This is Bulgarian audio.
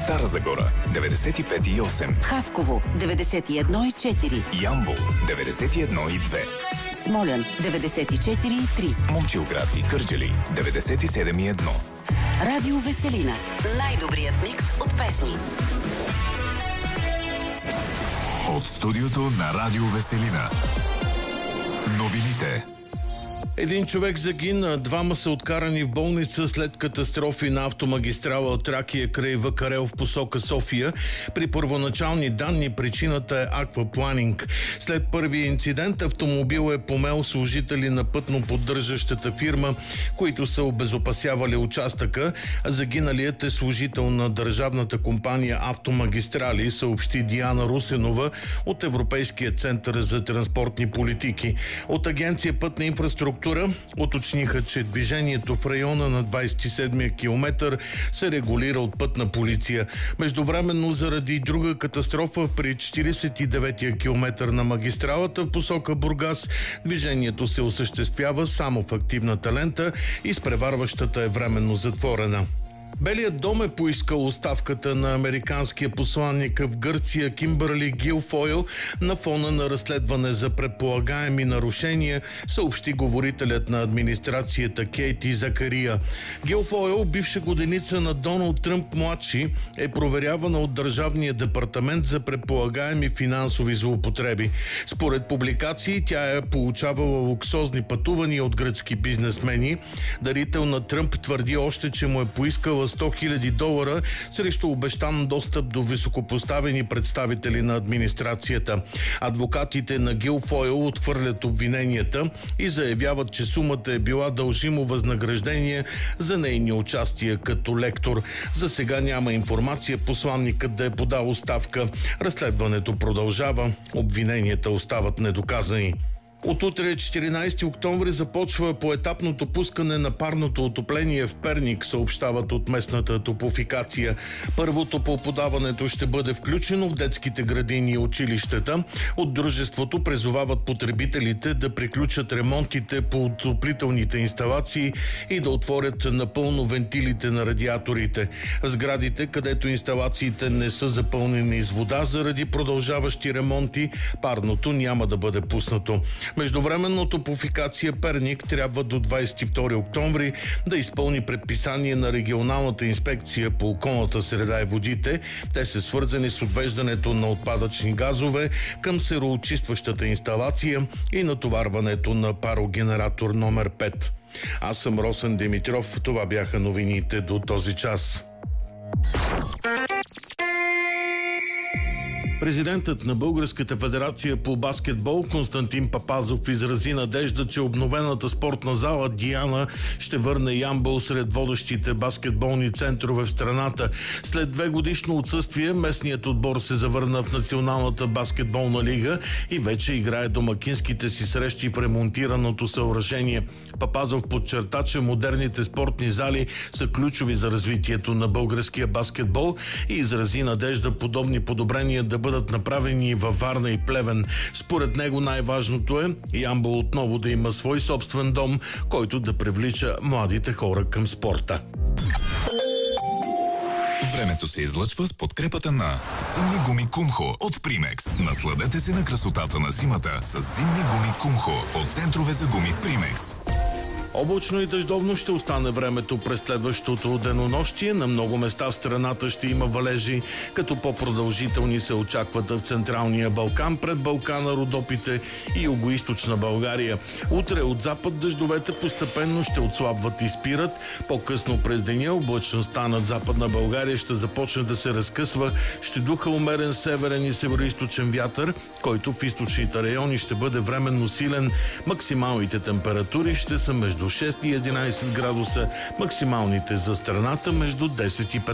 Стара Загора 95,8, Хасково 91,4, Ямбол 91,2, Смолян 94,3, Момчилград и Кърджали 97,1. Радио Веселина. Най-добрият микс от песни. От студиото на Радио Веселина. Новините. Един човек загина, двама са откарани в болница след катастрофи на автомагистрала Тракия край Вакарел в посока София. При първоначални данни причината е аквапланинг. След първия инцидент автомобил е помел служители на пътно-поддържащата фирма, които са обезопасявали участъка, а загиналият е служител на държавната компания Автомагистрали, съобщи Диана Русенова от Европейския център за транспортни политики. От Агенция Пътна инфраструктура уточниха, че движението в района на 27-я километър се регулира от пътна полиция. Междувременно заради друга катастрофа при 49-я километър на магистралата в посока Бургас движението се осъществява само в активната лента, изпреварващата е временно затворена. Белият дом е поискал оставката на американския посланник в Гърция Кимбърли Гилфойл на фона на разследване за предполагаеми нарушения, съобщи говорителят на администрацията Кейти Закария. Гилфойл, бивша годеница на Доналд Тръмп младши, е проверявана от Държавния департамент за предполагаеми финансови злоупотреби. Според публикации тя е получавала луксозни пътувания от гръцки бизнесмени. Дарител на Тръмп твърди още, че му е поискала $100 000 срещу обещан достъп до високопоставени представители на администрацията. Адвокатите на Гилфойл отхвърлят обвиненията и заявяват, че сумата е била дължимо възнаграждение за нейния участие като лектор. За сега няма информация посланникът да е подал оставка. Разследването продължава. Обвиненията остават недоказани. От утре, 14 октомври, започва поетапното пускане на парното отопление в Перник, съобщават от местната топлофикация. Първото по подаването ще бъде включено в детските градини и училищата. От дружеството призовават потребителите да приключат ремонтите по отоплителните инсталации и да отворят напълно вентилите на радиаторите. В сградите, където инсталациите не са запълнени с вода заради продължаващи ремонти, парното няма да бъде пуснато. Междувременно топлофикация Перник трябва до 22 октомври да изпълни предписание на регионалната инспекция по околната среда и водите. Те са свързани с отвеждането на отпадъчни газове към сероочистващата инсталация и натоварването на парогенератор номер 5. Аз съм Росен Димитров. Това бяха новините до този час. Президентът на Българската федерация по баскетбол Константин Папазов изрази надежда, че обновената спортна зала Диана ще върне Ямбол сред водещите баскетболни центрове в страната. След 2-годишно отсъствие местният отбор се завърна в Националната баскетболна лига и вече играе домакинските си срещи в ремонтираното съоръжение. Папазов подчерта, че модерните спортни зали са ключови за развитието на българския баскетбол и изрази надежда подобни подобрения да бъдат направени във Варна и Плевен. Според него най-важното е Ямбол отново да има свой собствен дом, който да привлича младите хора към спорта. Времето се излъчва с подкрепата на зимни гуми Кумхо от Примекс. Насладете се на красотата на зимата с зимни гуми Кумхо от центрове за гуми Примекс. Облачно и дъждовно ще остане времето през следващото денонощие. На много места в страната ще има валежи, като по-продължителни се очакват в Централния Балкан, пред Балкана, Родопите и Югоизточна България. Утре от запад дъждовете постепенно ще отслабват и спират. По-късно през деня облачността над Западна България ще започне да се разкъсва. Ще духа умерен северен и североизточен вятър, който в източните райони ще бъде временно силен. Максималните температури ще са между 6 и 11 градуса, максималните за страната между 10 и 15.